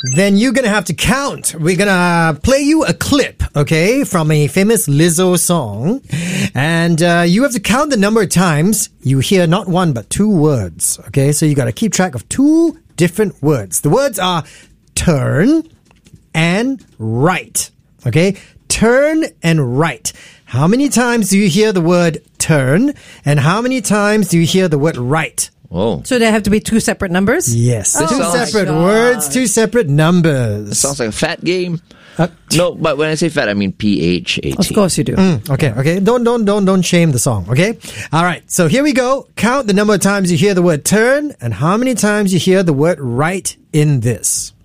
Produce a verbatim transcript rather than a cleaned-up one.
then you're going to have to count. We're going to play you a clip, okay, from a famous Lizzo song. And uh, you have to count the number of times you hear not one but two words, okay? So you got to keep track of two different words. The words are turn and right, okay? Turn and right. How many times do you hear the word turn? And how many times do you hear the word right? Oh. So they have to be two separate numbers? Yes. This two sounds- separate words, two separate numbers. Sounds like a fat game. Uh, No, but when I say fat, I mean P H A T. Of course you do. Mm, okay, okay. Don't, don't, don't, don't shame the song, okay? All right. So here we go. Count the number of times you hear the word turn and how many times you hear the word right in this.